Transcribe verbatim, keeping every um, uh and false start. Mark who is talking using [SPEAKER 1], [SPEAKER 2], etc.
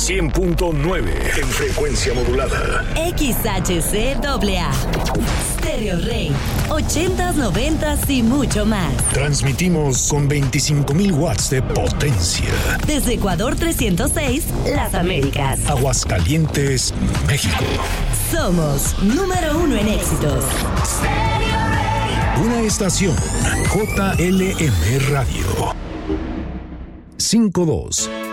[SPEAKER 1] cien punto nueve en frecuencia modulada.
[SPEAKER 2] X H C A A. Stereo Rey. ochentas, noventas y mucho más.
[SPEAKER 1] Transmitimos con veinticinco mil watts de potencia.
[SPEAKER 2] Desde Ecuador trescientos seis, Las Américas.
[SPEAKER 1] Aguascalientes, México.
[SPEAKER 2] Somos número uno en éxitos.
[SPEAKER 1] Una estación J L M Radio. cinco dos.